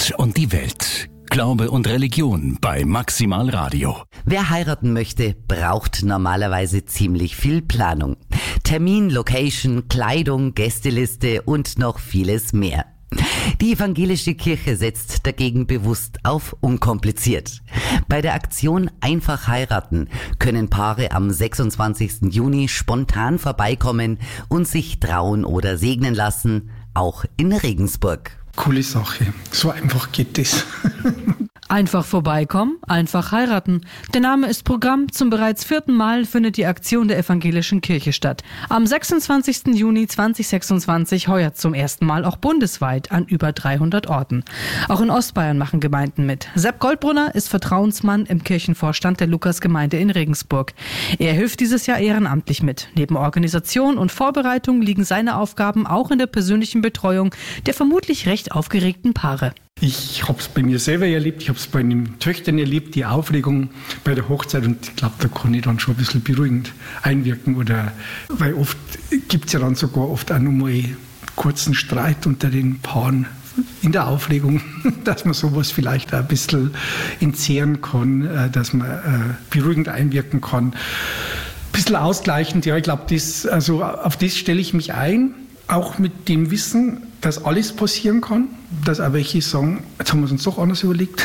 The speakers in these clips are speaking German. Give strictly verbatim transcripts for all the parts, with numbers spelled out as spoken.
Gott und die Welt. Glaube und Religion bei Maximal Radio. Wer heiraten möchte, braucht normalerweise ziemlich viel Planung. Termin, Location, Kleidung, Gästeliste und noch vieles mehr. Die evangelische Kirche setzt dagegen bewusst auf unkompliziert. Bei der Aktion Einfach heiraten können Paare am sechsundzwanzigsten Juni spontan vorbeikommen und sich trauen oder segnen lassen, auch in Regensburg. Coole Sache. So einfach geht es. Einfach vorbeikommen, einfach heiraten. Der Name ist Programm. Zum bereits vierten Mal findet die Aktion der evangelischen Kirche statt. Am sechsundzwanzigsten Juni zweitausendsechsundzwanzig heuer zum ersten Mal auch bundesweit an über dreihundert Orten. Auch in Ostbayern machen Gemeinden mit. Sepp Goldbrunner ist Vertrauensmann im Kirchenvorstand der Lukasgemeinde in Regensburg. Er hilft dieses Jahr ehrenamtlich mit. Neben Organisation und Vorbereitung liegen seine Aufgaben auch in der persönlichen Betreuung der vermutlich recht aufgeregten Paare. Ich habe es bei mir selber erlebt, ich habe es bei den Töchtern erlebt, die Aufregung bei der Hochzeit, und ich glaube, da kann ich dann schon ein bisschen beruhigend einwirken. Oder, weil oft gibt es ja dann sogar oft auch nochmal kurzen Streit unter den Paaren in der Aufregung, dass man sowas vielleicht auch ein bisschen entzehren kann, dass man beruhigend einwirken kann. Ein bisschen ausgleichend, ja, ich glaube, das, also auf das stelle ich mich ein. Auch mit dem Wissen, dass alles passieren kann, dass auch welche sagen, jetzt haben wir es uns doch anders überlegt.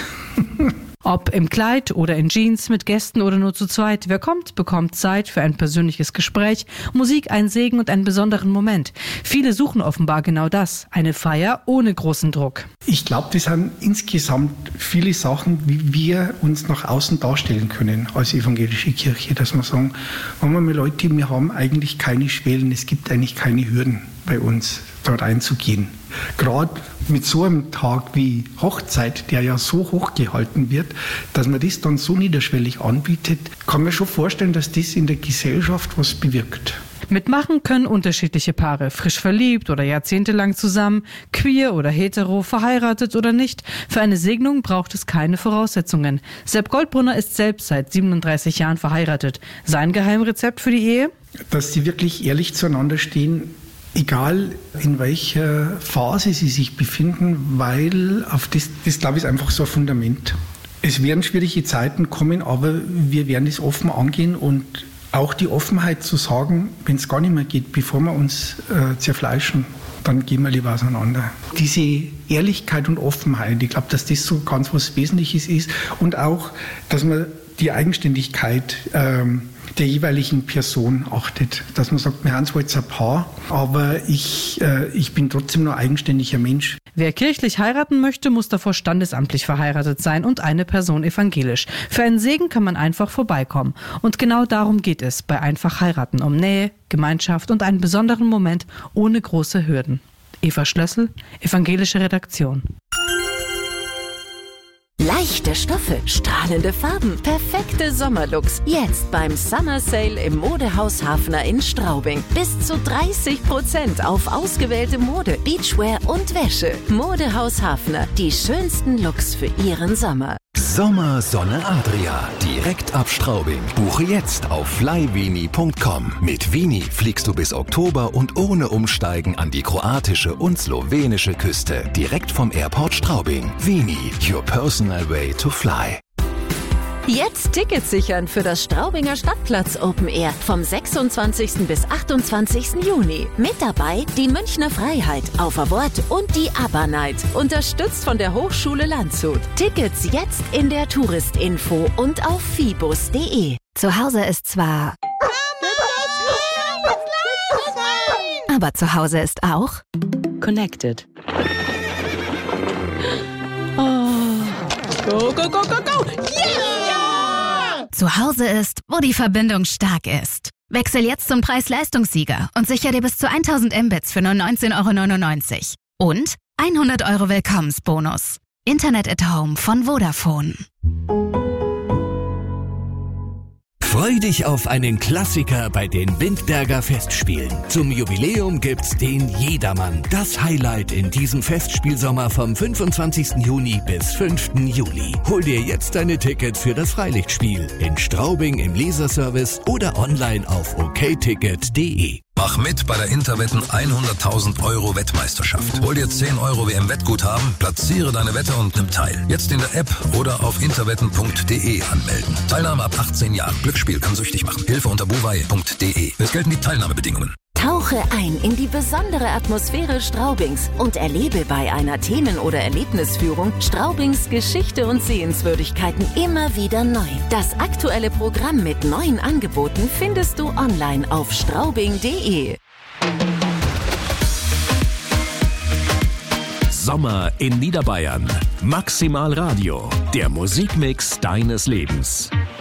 Ob im Kleid oder in Jeans, mit Gästen oder nur zu zweit, wer kommt, bekommt Zeit für ein persönliches Gespräch, Musik, ein Segen und einen besonderen Moment. Viele suchen offenbar genau das, eine Feier ohne großen Druck. Ich glaube, das sind insgesamt viele Sachen, wie wir uns nach außen darstellen können als evangelische Kirche, dass wir sagen, wenn wir mal Leute, wir haben eigentlich keine Schwellen, es gibt eigentlich keine Hürden bei uns, dort einzugehen. Gerade mit so einem Tag wie Hochzeit, der ja so hoch gehalten wird, dass man das dann so niederschwellig anbietet, kann man schon vorstellen, dass das in der Gesellschaft was bewirkt. Mitmachen können unterschiedliche Paare, frisch verliebt oder jahrzehntelang zusammen, queer oder hetero, verheiratet oder nicht. Für eine Segnung braucht es keine Voraussetzungen. Sepp Goldbrunner ist selbst seit siebenunddreißig Jahren verheiratet. Sein Geheimrezept für die Ehe? Dass sie wirklich ehrlich zueinander stehen, egal in welcher Phase sie sich befinden, weil auf das, das glaube ich, ist einfach so ein Fundament. Es werden schwierige Zeiten kommen, aber wir werden es offen angehen und auch die Offenheit zu sagen, wenn es gar nicht mehr geht, bevor wir uns äh, zerfleischen, dann gehen wir lieber auseinander. Diese Ehrlichkeit und Offenheit, ich glaube, dass das so ganz was Wesentliches ist, und auch, dass man die Eigenständigkeit ähm, der jeweiligen Person achtet. Dass man sagt, wir haben zwar jetzt ein Paar, aber ich, äh, ich bin trotzdem noch ein eigenständiger Mensch. Wer kirchlich heiraten möchte, muss davor standesamtlich verheiratet sein und eine Person evangelisch. Für einen Segen kann man einfach vorbeikommen. Und genau darum geht es bei Einfach heiraten, um Nähe, Gemeinschaft und einen besonderen Moment ohne große Hürden. Eva Schlössel, evangelische Redaktion. Leichte Stoffe, strahlende Farben, perfekte Sommerlooks. Jetzt beim Summer Sale im Modehaus Hafner in Straubing. Bis zu dreißig Prozent auf ausgewählte Mode, Beachwear und Wäsche. Modehaus Hafner, die schönsten Looks für Ihren Sommer. Sommer Sonne Adria, direkt ab Straubing. Buche jetzt auf flyveni punkt com. Mit Veni fliegst du bis Oktober und ohne Umsteigen an die kroatische und slowenische Küste. Direkt vom Airport Straubing. Veni, your personal way to fly. Jetzt Tickets sichern für das Straubinger Stadtplatz Open Air vom sechsundzwanzigsten bis achtundzwanzigsten Juni. Mit dabei die Münchner Freiheit, Auf a Wort und die ABBA Night. Unterstützt von der Hochschule Landshut. Tickets jetzt in der Touristinfo und auf fibus punkt de. Zu Hause ist zwar... Aber zu Hause ist auch... Connected. Oh. Go, go, go, go, go! Yeah! Zu Hause ist, wo die Verbindung stark ist. Wechsel jetzt zum Preis-Leistungssieger und sicher dir bis zu tausend Mbits für nur neunzehn Euro neunundneunzig. Und hundert Euro Willkommensbonus. Internet at Home von Vodafone. Freu dich auf einen Klassiker bei den Windberger Festspielen. Zum Jubiläum gibt's den Jedermann. Das Highlight in diesem Festspielsommer vom fünfundzwanzigsten Juni bis fünften Juli. Hol dir jetzt deine Tickets für das Freilichtspiel in Straubing im Leserservice oder online auf okticket punkt de. Mach mit bei der Interwetten hunderttausend Euro Wettmeisterschaft. Hol dir zehn Euro W M-Wettguthaben, platziere deine Wette und nimm teil. Jetzt in der App oder auf interwetten punkt de anmelden. Teilnahme ab achtzehn Jahren. Glücksspiel kann süchtig machen. Hilfe unter buwei punkt de. Es gelten die Teilnahmebedingungen. Tauche ein in die besondere Atmosphäre Straubings und erlebe bei einer Themen- oder Erlebnisführung Straubings Geschichte und Sehenswürdigkeiten immer wieder neu. Das aktuelle Programm mit neuen Angeboten findest du online auf straubing punkt de. Sommer in Niederbayern. Maximal Radio, der Musikmix deines Lebens.